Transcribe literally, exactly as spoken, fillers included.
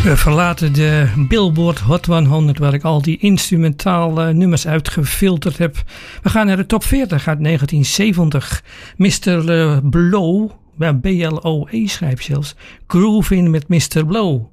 We verlaten de Billboard Hot honderd, waar ik al die instrumentale nummers uitgefilterd heb. We gaan naar de top veertig uit negentien zeventig. mister Blow, B L O E schrijf je zelfs, Groovin' met mister Blow.